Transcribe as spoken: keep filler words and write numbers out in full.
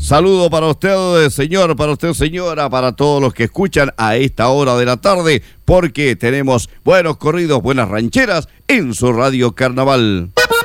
Saludo para usted, señor, para usted, señora, para todos los que escuchan a esta hora de la tarde, porque tenemos buenos corridos, buenas rancheras en su Radio Carnaval.